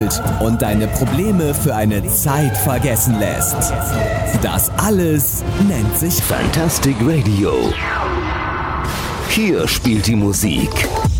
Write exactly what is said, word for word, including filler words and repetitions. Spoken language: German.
abkühlt und deine Probleme für eine Zeit vergessen lässt. Das alles nennt sich Fantastic Radio. Hier spielt die Musik